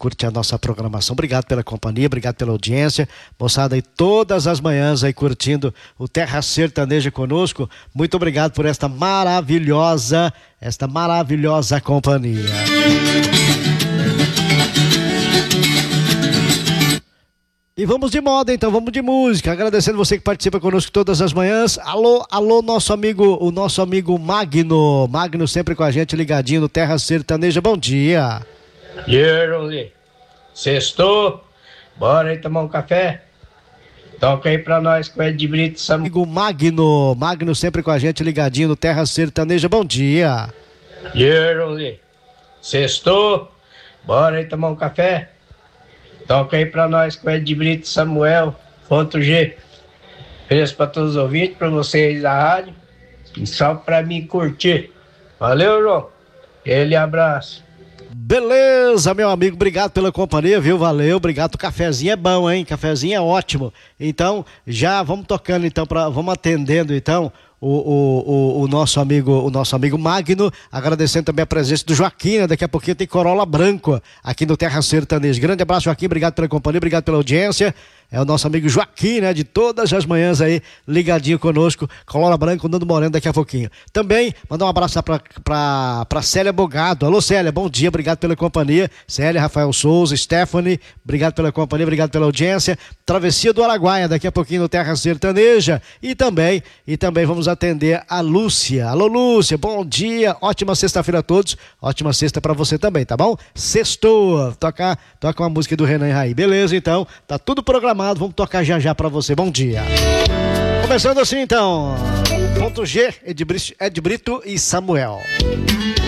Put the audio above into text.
curte a nossa programação. Obrigado pela companhia, obrigado pela audiência. Moçada aí todas as manhãs aí curtindo o Terra Sertaneja conosco. Muito obrigado por esta maravilhosa companhia. E vamos de moda, então, vamos de música. Agradecendo você que participa conosco todas as manhãs. Alô, o nosso amigo Magno. Magno sempre com a gente, ligadinho no Terra Sertaneja. Bom dia. E aí, Joãozinho? Sextou? Bora aí tomar um café? Toca aí pra nós com o Ed Brito. Amigo Magno sempre com a gente, ligadinho no Terra Sertaneja. Bom dia. E aí, Joãozinho? Sextou? Bora aí tomar um café? Toca aí pra nós com o Ed Brito Samuel, ponto G. Beijo pra todos os ouvintes, pra vocês da rádio. E só pra mim curtir. Valeu, João. Aquele abraço. Beleza, meu amigo, obrigado pela companhia, viu? Valeu, obrigado. O cafezinho é bom, hein? Cafezinho é ótimo. Então, já vamos tocando, então, vamos atendendo, então, o nosso amigo Magno, agradecendo também a presença do Joaquim, né? Daqui a pouquinho tem Corolla Branco aqui no Terra Sertaneja. Grande abraço, Joaquim, obrigado pela companhia, obrigado pela audiência. É o nosso amigo Joaquim, né? De todas as manhãs aí, ligadinho conosco. Corolla Branco, Nando Moreno daqui a pouquinho. Também, mandar um abraço pra Célia Bogado. Alô, Célia, bom dia, obrigado pela companhia. Célia, Rafael Souza, Stephanie, obrigado pela companhia, obrigado pela audiência. Travessia do Araguaia, daqui a pouquinho no Terra Sertaneja. E também vamos atender a Lúcia. Alô, Lúcia, bom dia, ótima sexta-feira a todos. Ótima sexta pra você também, tá bom? Sextou, toca uma música do Renan e Raí. Beleza, então, tá tudo programado. Vamos tocar já pra você. Bom dia. Começando assim, então. Ponto G, Ed Brito e Samuel.